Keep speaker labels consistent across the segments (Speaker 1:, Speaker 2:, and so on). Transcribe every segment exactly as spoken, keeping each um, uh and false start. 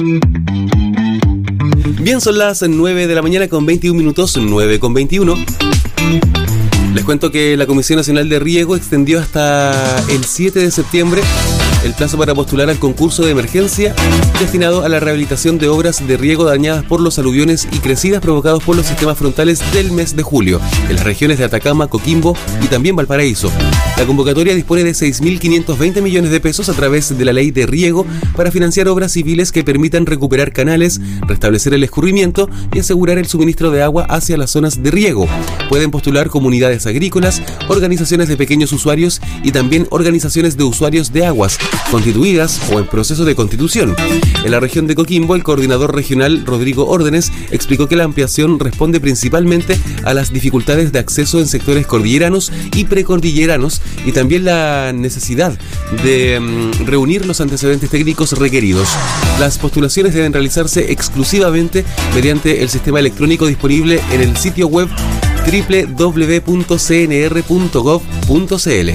Speaker 1: Bien, son las nueve de la mañana con veintiún minutos, nueve con veintiuno. Les cuento que la Comisión Nacional de Riego extendió hasta el siete de septiembre el plazo para postular al concurso de emergencia destinado a la rehabilitación de obras de riego dañadas por los aluviones y crecidas provocados por los sistemas frontales del mes de julio en las regiones de Atacama, Coquimbo y también Valparaíso. La convocatoria dispone de seis mil quinientos veinte millones de pesos a través de la Ley de Riego para financiar obras civiles que permitan recuperar canales, restablecer el escurrimiento y asegurar el suministro de agua hacia las zonas de riego. Pueden postular comunidades agrícolas, organizaciones de pequeños usuarios y también organizaciones de usuarios de aguas, constituidas o en proceso de constitución. En la región de Coquimbo, el coordinador regional Rodrigo Órdenes explicó que la ampliación responde principalmente a las dificultades de acceso en sectores cordilleranos y precordilleranos y también la necesidad de um, reunir los antecedentes técnicos requeridos. Las postulaciones deben realizarse exclusivamente mediante el sistema electrónico disponible en el sitio web doble u doble u doble u punto c n r punto gov punto c l.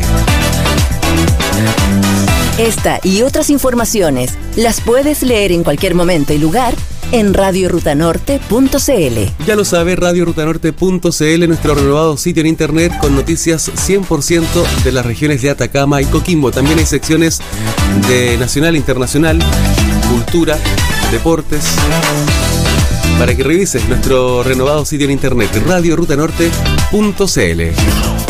Speaker 2: Esta y otras informaciones las puedes leer en cualquier momento y lugar en radio ruta norte punto c l.
Speaker 1: Ya lo sabe, radio ruta norte punto c l, nuestro renovado sitio en internet con noticias cien por ciento de las regiones de Atacama y Coquimbo. También hay secciones de nacional e internacional, cultura, deportes, para que revises nuestro renovado sitio en internet, radio ruta norte punto c l.